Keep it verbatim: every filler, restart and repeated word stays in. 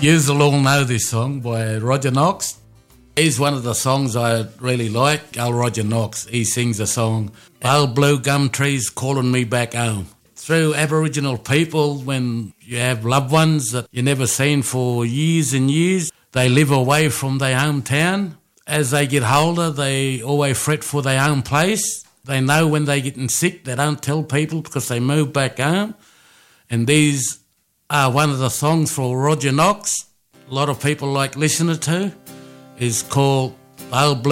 You'll all know this song by Roger Knox. He's one of the songs I really like, old Roger Knox. He sings a song, Old Blue Gum Trees Calling Me Back Home. Through Aboriginal people, when you have loved ones that you never seen for years and years, they live away from their hometown. As they get older, they always fret for their own place. They know when they're getting sick, they don't tell people because they move back home. And these are one of the songs for Roger Knox. A lot of people like listening to. Is called Old Blue